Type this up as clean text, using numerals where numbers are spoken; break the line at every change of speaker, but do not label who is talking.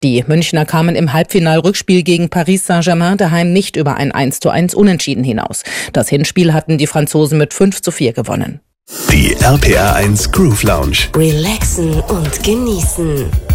Die Münchner kamen im Halbfinal-Rückspiel gegen Paris Saint-Germain daheim nicht über ein 1:1 Unentschieden hinaus. Das Hinspiel hatten die Franzosen mit 5:4 gewonnen.
Die RPR 1 Groove Lounge.
Relaxen und genießen.